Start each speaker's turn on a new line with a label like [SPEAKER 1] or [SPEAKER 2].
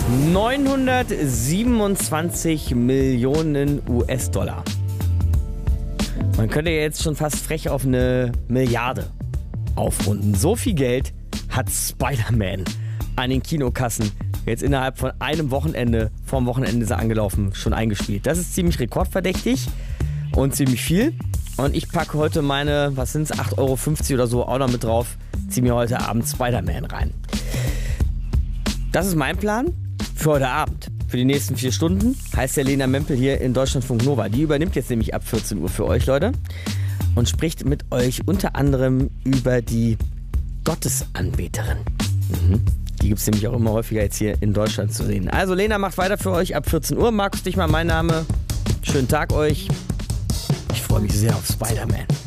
[SPEAKER 1] 927 Millionen US-Dollar. Man könnte ja jetzt schon fast frech auf eine Milliarde aufrunden. So viel Geld hat Spider-Man an den Kinokassen jetzt innerhalb von einem Wochenende, vom Wochenende ist er angelaufen, schon eingespielt. Das ist ziemlich rekordverdächtig und ziemlich viel. Und ich packe heute meine, was sind es, 8,50 € oder so auch noch mit drauf, ziehe mir heute Abend Spider-Man rein. Das ist mein Plan für heute Abend. Für die nächsten 4 Stunden heißt der Lena Mempel hier in Deutschlandfunk Nova. Die übernimmt jetzt nämlich ab 14 Uhr für euch, Leute. Und spricht mit euch unter anderem über die Gottesanbeterin. Die gibt es nämlich auch immer häufiger jetzt hier in Deutschland zu sehen. Also Lena macht weiter für euch ab 14 Uhr. Markus Dichmann, mein Name. Schönen Tag euch. Ich freue mich sehr auf Spider-Man.